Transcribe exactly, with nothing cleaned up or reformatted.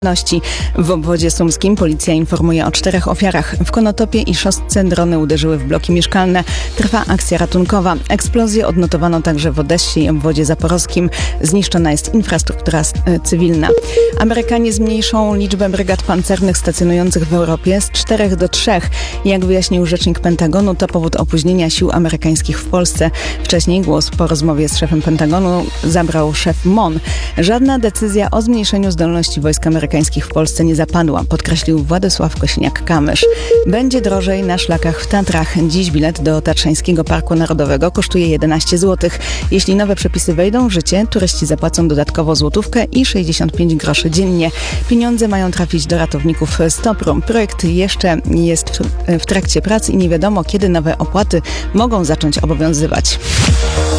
W obwodzie sumskim policja informuje o czterech ofiarach. W Konotopie i Szostce drony uderzyły w bloki mieszkalne. Trwa akcja ratunkowa. Eksplozję odnotowano także w Odessie i obwodzie zaporowskim. Zniszczona jest infrastruktura cywilna. Amerykanie zmniejszą liczbę brygad pancernych stacjonujących w Europie z czterech do trzech. Jak wyjaśnił rzecznik Pentagonu, to powód opóźnienia sił amerykańskich w Polsce. Wcześniej głos po rozmowie z szefem Pentagonu zabrał szef M O N. Żadna decyzja o zmniejszeniu zdolności wojsk amerykańskich w Polsce nie zapadła, podkreślił Władysław Kosiniak-Kamysz. Będzie drożej na szlakach w Tatrach. Dziś bilet do Tatrzańskiego Parku Narodowego kosztuje jedenaście złotych. Jeśli nowe przepisy wejdą w życie, turyści zapłacą dodatkowo złotówkę i sześćdziesiąt pięć groszy dziennie. Pieniądze mają trafić do ratowników z Topru. Projekt jeszcze jest w trakcie prac i nie wiadomo, kiedy nowe opłaty mogą zacząć obowiązywać.